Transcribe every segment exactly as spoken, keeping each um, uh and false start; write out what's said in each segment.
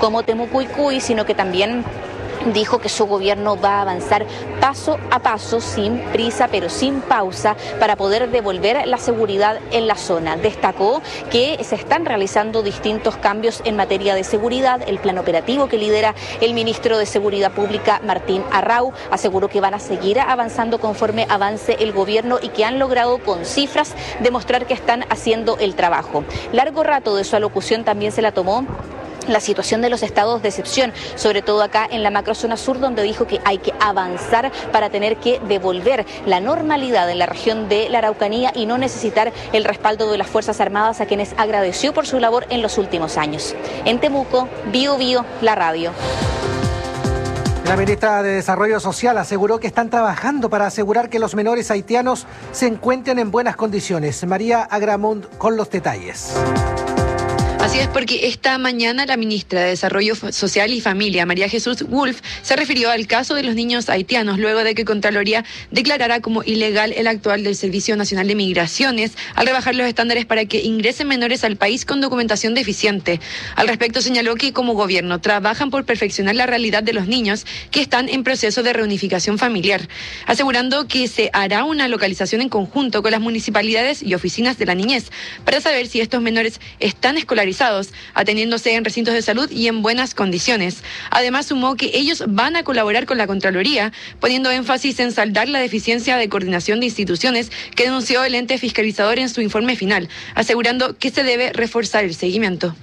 como Temuco y Cuy, sino que también dijo que su gobierno va a avanzar paso a paso, sin prisa pero sin pausa, para poder devolver la seguridad en la zona. Destacó que se están realizando distintos cambios en materia de seguridad. El plan operativo que lidera el ministro de Seguridad Pública, Martín Arrau, aseguró que van a seguir avanzando conforme avance el gobierno y que han logrado con cifras demostrar que están haciendo el trabajo. Largo rato de su alocución también se la tomó la situación de los estados de excepción, sobre todo acá en la macrozona sur, donde dijo que hay que avanzar para tener que devolver la normalidad en la región de la Araucanía y no necesitar el respaldo de las Fuerzas Armadas, a quienes agradeció por su labor en los últimos años. En Temuco, Bio Bio, la radio. La ministra de Desarrollo Social aseguró que están trabajando para asegurar que los menores haitianos se encuentren en buenas condiciones. María Agramont con los detalles. Así es, porque esta mañana la ministra de Desarrollo Social y Familia, María Jesús Wolf, se refirió al caso de los niños haitianos luego de que Contraloría declarara como ilegal el actual del Servicio Nacional de Migraciones al rebajar los estándares para que ingresen menores al país con documentación deficiente. Al respecto señaló que como gobierno trabajan por perfeccionar la realidad de los niños que están en proceso de reunificación familiar, asegurando que se hará una localización en conjunto con las municipalidades y oficinas de la niñez para saber si estos menores están escolarizados, atendiéndose en recintos de salud y en buenas condiciones. Además, sumó que ellos van a colaborar con la Contraloría, poniendo énfasis en saldar la deficiencia de coordinación de instituciones que denunció el ente fiscalizador en su informe final, asegurando que se debe reforzar el seguimiento.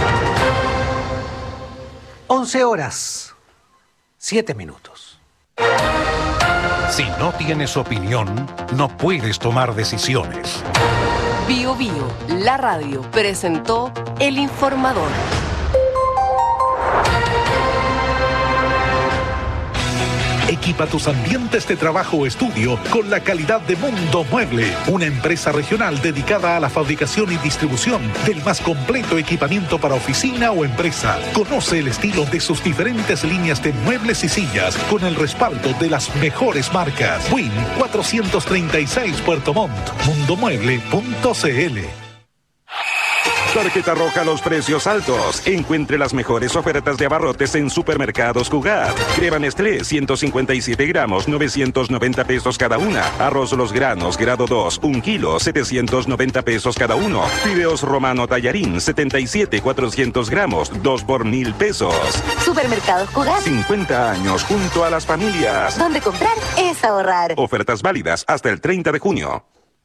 once horas, siete minutos. Si no tienes opinión, no puedes tomar decisiones. Bio Bio, la radio, presentó El Informador. Equipa tus ambientes de trabajo o estudio con la calidad de Mundo Mueble, una empresa regional dedicada a la fabricación y distribución del más completo equipamiento para oficina o empresa. Conoce el estilo de sus diferentes líneas de muebles y sillas con el respaldo de las mejores marcas. Win cuatrocientos treinta y seis Puerto Montt, mundomueble punto cl. Tarjeta roja a los precios altos. Encuentre las mejores ofertas de abarrotes en Supermercados Cugat. Crema Nestlé, ciento cincuenta y siete gramos, novecientos noventa pesos cada una. Arroz Los Granos, grado dos, un kilo, setecientos noventa pesos cada uno. Fideos Romano Tallarín, setenta y siete, cuatrocientos gramos, dos por mil pesos. Supermercados Cugat. cincuenta años junto a las familias. Donde comprar es ahorrar. Ofertas válidas hasta el treinta de junio.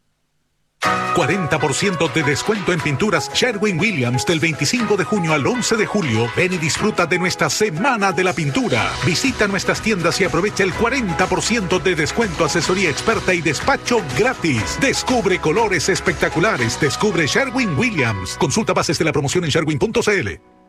cuarenta por ciento de descuento en pinturas Sherwin-Williams del veinticinco de junio al once de julio. Ven y disfruta de nuestra Semana de la Pintura. Visita nuestras tiendas y aprovecha el cuarenta por ciento de descuento, asesoría experta y despacho gratis. Descubre colores espectaculares. Descubre Sherwin-Williams. Consulta bases de la promoción en sherwin punto cl.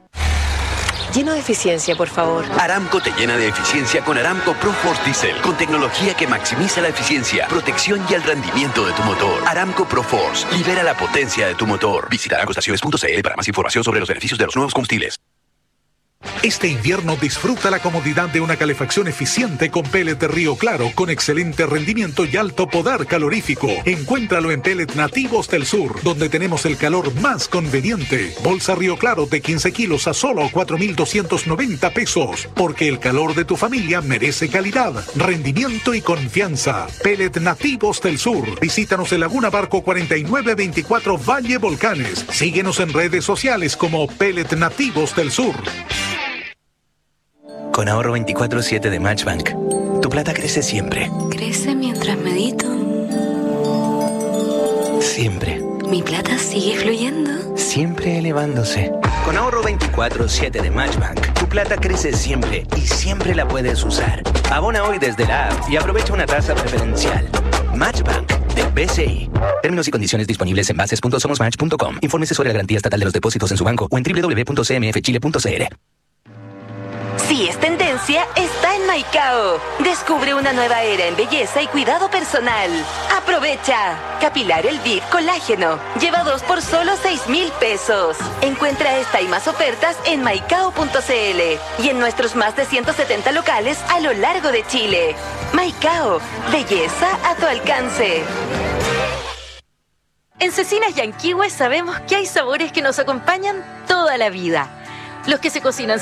Lleno de eficiencia, por favor. Aramco te llena de eficiencia con Aramco ProForce Diesel, con tecnología que maximiza la eficiencia, protección y el rendimiento de tu motor. Aramco ProForce, libera la potencia de tu motor. Visita aramco estaciones punto cl para más información sobre los beneficios de los nuevos combustibles. Este invierno disfruta la comodidad de una calefacción eficiente con pellet de Río Claro, con excelente rendimiento y alto poder calorífico. Encuéntralo en Pellet Nativos del Sur, donde tenemos el calor más conveniente. Bolsa Río Claro de quince kilos a solo cuatro mil doscientos noventa pesos, porque el calor de tu familia merece calidad, rendimiento y confianza. Pellet Nativos del Sur. Visítanos en Laguna Barco cuarenta y nueve veinticuatro Valle Volcanes. Síguenos en redes sociales como Pellet Nativos del Sur. Con ahorro veinticuatro siete de Matchbank, tu plata crece siempre. Crece mientras medito. Siempre. Mi plata sigue fluyendo. Siempre elevándose. Con ahorro veinticuatro siete de Matchbank, tu plata crece siempre y siempre la puedes usar. Abona hoy desde la app y aprovecha una tasa preferencial. Matchbank de B C I. Términos y condiciones disponibles en bases punto somosmatch punto com. Infórmese sobre la garantía estatal de los depósitos en su banco o en doble u doble u doble u punto c m f chile punto c l. Si es tendencia, está en Maicao. Descubre una nueva era en belleza y cuidado personal. ¡Aprovecha! Capilar Elviv Colágeno. Lleva dos por solo seis mil pesos. Encuentra esta y más ofertas en maicao punto cl y en nuestros más de ciento setenta locales a lo largo de Chile. Maicao. Belleza a tu alcance. En Cecinas Yanquihue sabemos que hay sabores que nos acompañan toda la vida. Los que se cocinan